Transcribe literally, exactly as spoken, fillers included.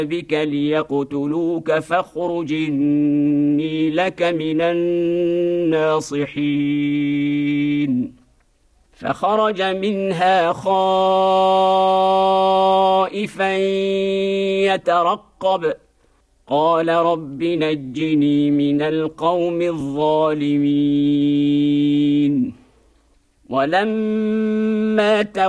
بك ليقتلوك فاخرج إني لك من الناصحين فخرج منها خائفا يترقب قال رب نجني من القوم الظالمين ولما